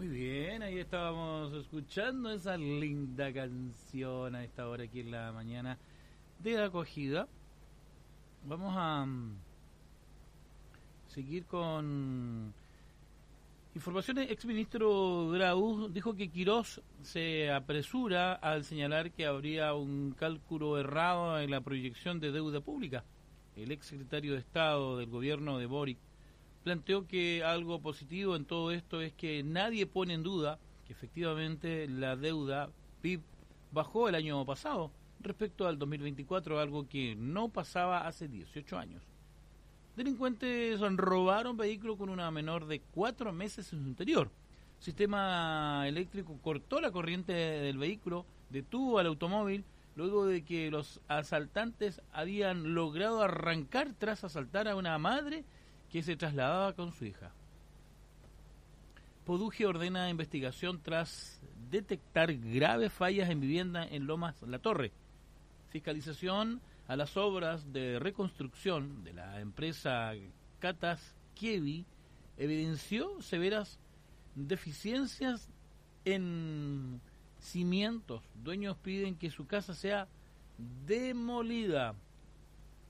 Muy bien, ahí estábamos escuchando esa linda canción a esta hora aquí en la mañana de acogida. Vamos a seguir con informaciones. Exministro Grau dijo que Quirós se apresura al señalar que habría un cálculo errado en la proyección de deuda pública. El exsecretario de Estado del gobierno de Boric planteó que algo positivo en todo esto es que nadie pone en duda que efectivamente la deuda PIB bajó el año pasado respecto al 2024, algo que no pasaba hace 18 años. Delincuentes robaron vehículo con una menor de 4 meses en su interior. Sistema eléctrico cortó la corriente del vehículo, detuvo al automóvil luego de que los asaltantes habían logrado arrancar tras asaltar a una madre que se trasladaba con su hija. Poduje ordena investigación tras detectar graves fallas en vivienda en Lomas La Torre. Fiscalización a las obras de reconstrucción de la empresa Catas Kievi evidenció severas deficiencias en cimientos. Dueños piden que su casa sea demolida.